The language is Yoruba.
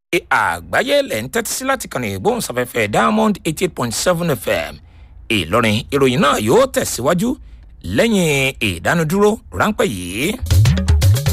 àgbáyé lẹ̀ ń tẹ́tí sí láti kàn ní ìgbóhùnsáfẹ́fẹ́ Diamond 88.7 FM Ìlọrin. Ìròyìn náà yóò tẹ̀síwájú lẹ́yìn ìdánudúró ráńpẹ́ yìí.